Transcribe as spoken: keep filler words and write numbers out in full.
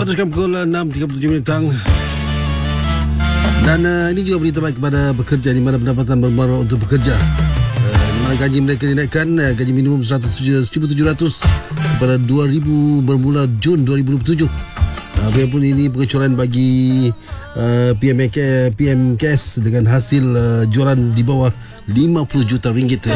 teruskan pukul enam tiga puluh tujuh minit petang. Dan uh, ini juga berita baik kepada pekerja di mana pendapatan bermula untuk pekerja. Uh, di mana gaji mereka dinaikkan, uh, gaji minimum seribu tujuh ratus kepada dua ribu bermula Jun dua ribu dua puluh tujuh. Uh, Biarpun ini pengecualian bagi uh, P M K S dengan hasil uh, jualan di bawah lima puluh juta ringgit.